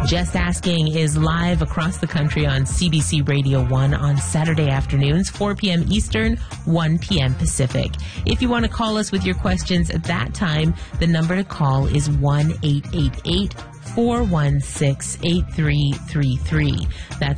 Just Asking is live across the country on CBC Radio 1 on Saturday afternoons, 4 p.m. Eastern, 1 p.m. Pacific. If you want to call us with your questions at that time, the number to call is 1-888-416-8333. That's